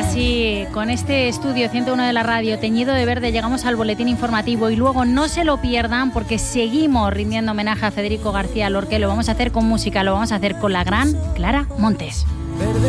así, con este estudio 101 de la radio teñido de verde, llegamos al boletín informativo y luego no se lo pierdan porque seguimos rindiendo homenaje a Federico García Lorca. Lo vamos a hacer con música, lo vamos a hacer con la gran Clara Montes.